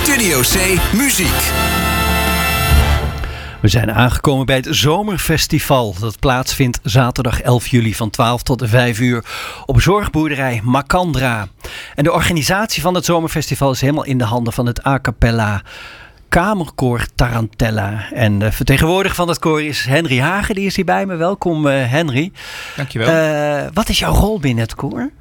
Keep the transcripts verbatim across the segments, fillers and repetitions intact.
Studio C Muziek. We zijn aangekomen bij het Zomerfestival. Dat plaatsvindt zaterdag elf juli van twaalf tot vijf uur op zorgboerderij Macandra. En de organisatie van het Zomerfestival is helemaal in de handen van het a cappella Kamerkoor Tarantella. En de vertegenwoordiger van dat koor is Henry Hagen. Die is hier bij me. Welkom uh, Henry. Dankjewel. Uh, wat is jouw rol binnen het koor?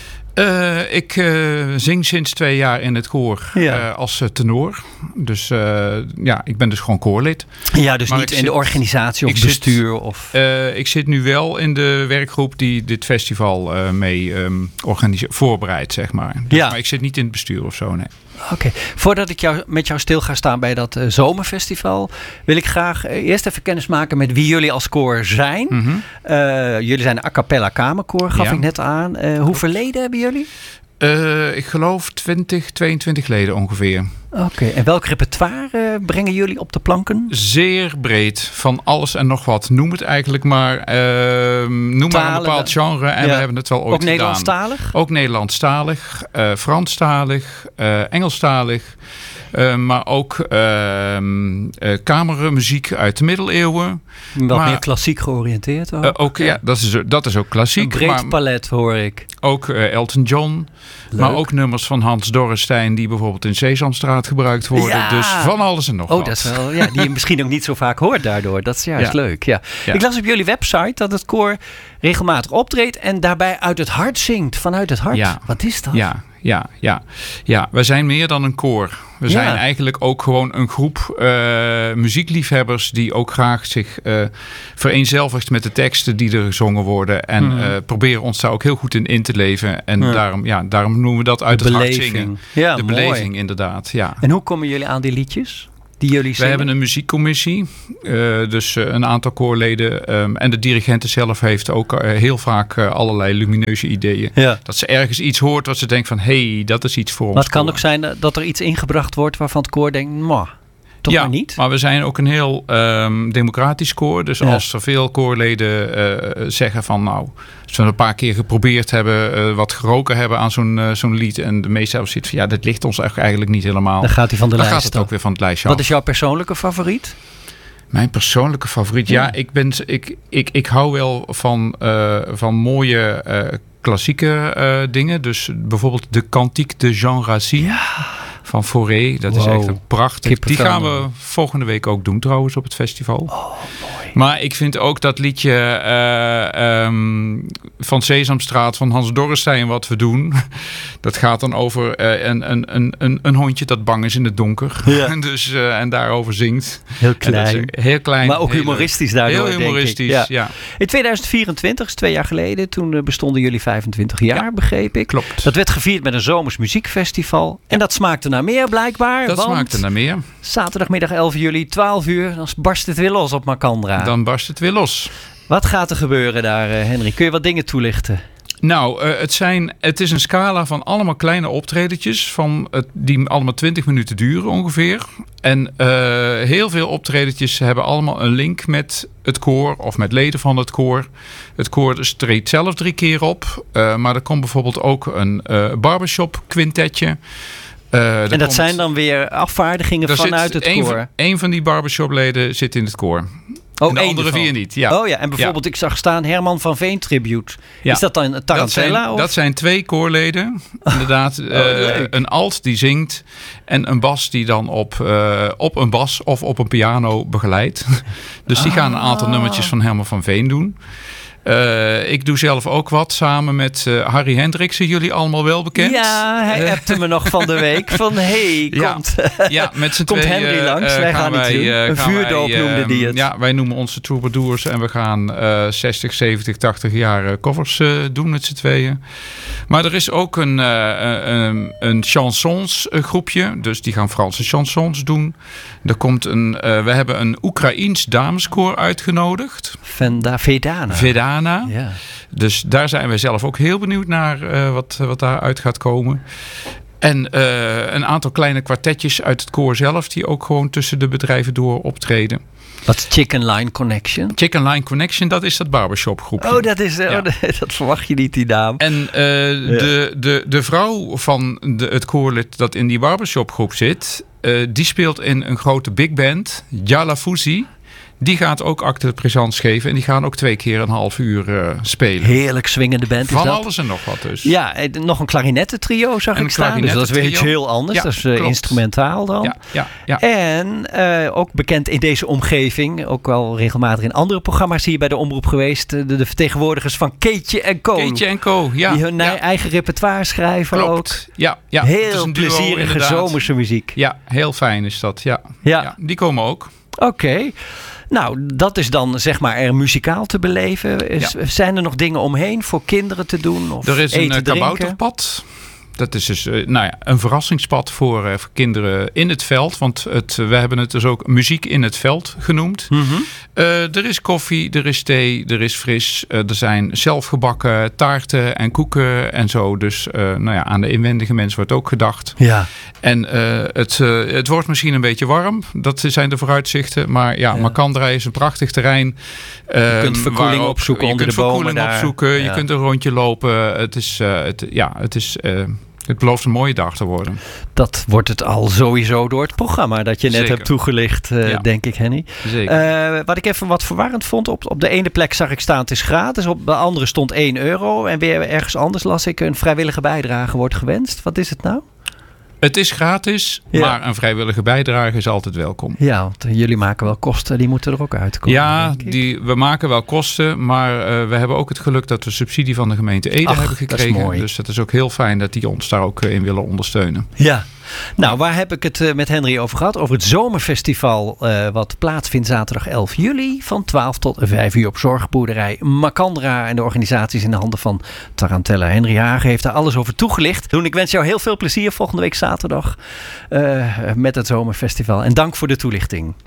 Uh, ik uh, zing sinds twee jaar in het koor ja. uh, als uh, tenor. Dus uh, ja, ik ben dus gewoon koorlid. Ja, dus maar niet in zit, de organisatie of bestuur? Zit, of... Uh, ik zit nu wel in de werkgroep die dit festival uh, mee um, organise- voorbereidt, zeg maar. Dus, ja. Maar ik zit niet in het bestuur of zo, nee. Oké, okay. Voordat ik jou, met jou stil ga staan bij dat uh, zomerfestival, wil ik graag uh, eerst even kennis maken met wie jullie als koor zijn. Mm-hmm. Uh, jullie zijn een a cappella kamerkoor, gaf ja. ik net aan. Uh, hoeveel leden hebben jullie? Uh, ik geloof twintig, tweeëntwintig leden ongeveer. Oké, okay. En welk repertoire uh, brengen jullie op de planken? Zeer breed, van alles en nog wat. Noem het eigenlijk maar. Uh, noem Talen, maar een bepaald genre en ja. we hebben het wel ooit Ook gedaan. Ook Nederlandstalig? Ook Nederlandstalig, uh, Franstalig, uh, Engelstalig. Uh, maar ook uh, uh, kamermuziek uit de middeleeuwen. Wat maar, meer klassiek georiënteerd ook. Uh, ook ja, ja dat, is, dat is ook klassiek. Een breed maar, palet hoor ik. Ook uh, Elton John. Leuk. Maar ook nummers van Hans Dorrestein die bijvoorbeeld in Sesamstraat gebruikt worden. Ja. Dus van alles en nog oh, wat. Dat is wel, ja, die je misschien ook niet zo vaak hoort daardoor. Dat is juist ja. leuk. Ja. Ja. Ik las op jullie website dat het koor regelmatig optreedt en daarbij uit het hart zingt. Vanuit het hart. Ja. Wat is dat? Ja, ja, ja. ja, we zijn meer dan een koor. We zijn ja. eigenlijk ook gewoon een groep uh, muziekliefhebbers die ook graag zich uh, vereenzelvigt met de teksten die er gezongen worden. En mm. uh, proberen ons daar ook heel goed in in te leven. En ja. Daarom, ja, daarom noemen we dat uit het hart zingen. Ja, de mooi. beleving inderdaad. Ja. En hoe komen jullie aan die liedjes? Die jullie We hebben een muziekcommissie, uh, dus uh, een aantal koorleden. Um, en de dirigente zelf heeft ook uh, heel vaak uh, allerlei lumineuze ideeën. Ja. Dat ze ergens iets hoort wat ze denkt van, hé, hey, dat is iets voor ons. Maar het kan koor. ook zijn dat er iets ingebracht wordt waarvan het koor denkt, mwah, toch ja, maar niet? Maar we zijn ook een heel um, democratisch koor. Dus ja. als er veel koorleden uh, zeggen van, nou, als we een paar keer geprobeerd hebben, uh, wat geroken hebben aan zo'n, uh, zo'n lied. En de meeste hebben zoiets van, ja, dit ligt ons eigenlijk niet helemaal. Dan gaat hij van de dan lijst. Dan gaat het ook weer van het lijstje Wat af. is jouw persoonlijke favoriet? Mijn persoonlijke favoriet? Ja, ja ik, ben, ik, ik, ik hou wel van, uh, van mooie uh, klassieke uh, dingen. Dus bijvoorbeeld de Cantique de Jean Racine. Ja. Van Fauré, dat wow. is echt een prachtig. Kippenvel. Die gaan we volgende week ook doen trouwens op het festival. Oh, mooi. Maar ik vind ook dat liedje uh, um, van Sesamstraat van Hans Dorrestein wat we doen. Dat gaat dan over uh, een, een, een, een, een hondje dat bang is in het donker. Ja. dus, uh, en daarover zingt. Heel klein. Heel klein. Maar ook heel, humoristisch daardoor, Heel humoristisch, denk ik. Ja. ja. In tweeduizend vierentwintig, twee jaar geleden, toen bestonden jullie vijfentwintig jaar, ja, begreep ik. Klopt. Dat werd gevierd met een zomers muziekfestival. En dat smaakte naar meer blijkbaar. Dat want smaakte naar meer. Zaterdagmiddag elf juli, twaalf uur, dan barst het weer los op Macandra. Dan barst het weer los. Wat gaat er gebeuren daar, Henry? Kun je wat dingen toelichten? Nou, uh, het, zijn, het is een scala van allemaal kleine optredetjes van het, die allemaal twintig minuten duren ongeveer. En uh, heel veel optredetjes hebben allemaal een link met het koor of met leden van het koor. Het koor dus treedt zelf drie keer op. Uh, maar er komt bijvoorbeeld ook een uh, barbershop quintetje. Uh, en dat komt, zijn dan weer afvaardigingen vanuit het een koor? Van, een van die barbershopleden zit in het koor. Oh, en de andere vier niet. Ja. Oh ja, en bijvoorbeeld ja. ik zag staan Herman van Veen tribute. Ja. Is dat dan een Tarantella? Dat zijn, of? dat zijn twee koorleden. Inderdaad, oh, uh, een alt die zingt en een bas die dan op, uh, op een bas of op een piano begeleidt. Dus die ah. gaan een aantal nummertjes van Herman van Veen doen. Uh, ik doe zelf ook wat samen met uh, Harry Hendriksen, jullie allemaal wel bekend. Ja, hij appte me nog van de week van hey, ja, komt, ja, met z'n komt twee, Henry langs, uh, wij gaan, gaan wij, iets doen. Uh, een vuurdoop wij, uh, noemde die het. Ja, wij noemen onze troubadours en we gaan uh, zestig, zeventig, tachtig jaar uh, covers uh, doen met z'n tweeën. Maar er is ook een, uh, een, een chansons groepje, dus die gaan Franse chansons doen. Er komt een, uh, we hebben een Oekraïens dameskoor uitgenodigd. Venda, Vedana. Vedana. Ja. Dus daar zijn wij zelf ook heel benieuwd naar uh, wat, wat daaruit gaat komen. En uh, een aantal kleine kwartetjes uit het koor zelf, die ook gewoon tussen de bedrijven door optreden. Wat is Chicken Line Connection? Chicken Line Connection, dat is dat barbershop groepje. Oh, dat is, ja. oh, dat verwacht je niet, die naam. En uh, ja. de, de, de vrouw van de, het koorlid dat in die barbershop groep zit, uh, die speelt in een grote big band, Jala Fusi. Die gaat ook acte de présence geven. En die gaan ook twee keer een half uur uh, spelen. Heerlijk swingende band Van is dat. alles en nog wat dus. Ja, nog een klarinettentrio zag een ik staan. Dus dat is weer iets heel anders. Ja, dat is uh, instrumentaal dan. Ja, ja, ja. En uh, ook bekend in deze omgeving. Ook wel regelmatig in andere programma's hier bij de Omroep geweest. De, de vertegenwoordigers van Keetje en Co. Keetje en Co, ja. Die hun ja. eigen repertoire schrijven. Klopt. Ook. Ja, ja. Heel het is een duo, plezierige inderdaad. zomerse muziek. Ja, heel fijn is dat. Ja. Ja. ja die komen ook. Oké. Okay. Nou, dat is dan zeg maar er muzikaal te beleven. Is, ja. Zijn er nog dingen omheen voor kinderen te doen? Of er is eten, een kabouterpad. Dat is dus uh, nou ja, een verrassingspad voor, uh, voor kinderen in het veld. Want het, uh, we hebben het dus ook muziek in het veld genoemd. Mm-hmm. Uh, er is koffie, er is thee, er is fris. Uh, er zijn zelfgebakken taarten en koeken en zo. Dus uh, nou ja, aan de inwendige mens wordt ook gedacht. Ja. En uh, het, uh, het wordt misschien een beetje warm. Dat zijn de vooruitzichten. Maar ja, ja. Macandra is een prachtig terrein. Uh, je kunt verkoeling ook, opzoeken onder de bomen. Je kunt verkoeling opzoeken. Ja. Je kunt een rondje lopen. Het is... Uh, het, ja, het is uh, Het belooft een mooie dag te worden. Dat wordt het al sowieso door het programma dat je net Zeker. hebt toegelicht, uh, ja. denk ik, Henny. Zeker. Uh, wat ik even wat verwarrend vond, op, op de ene plek zag ik staan het is gratis, op de andere stond één euro. En weer ergens anders las ik een vrijwillige bijdrage wordt gewenst. Wat is het nou? Het is gratis, ja. maar een vrijwillige bijdrage is altijd welkom. Ja, want jullie maken wel kosten, die moeten er ook uitkomen. Ja, die, we maken wel kosten, maar uh, we hebben ook het geluk dat we subsidie van de gemeente Ede Ach, hebben gekregen. Dat is mooi. Dus dat is ook heel fijn dat die ons daar ook in willen ondersteunen. Ja. Nou, waar heb ik het uh, met Henry over gehad? Over het zomerfestival uh, wat plaatsvindt zaterdag elf juli van twaalf tot vijf uur op zorgboerderij Macandra en de organisaties in de handen van Tarantella. Henry Hagen heeft daar alles over toegelicht. Doen, ik wens jou heel veel plezier volgende week zaterdag uh, met het zomerfestival en dank voor de toelichting.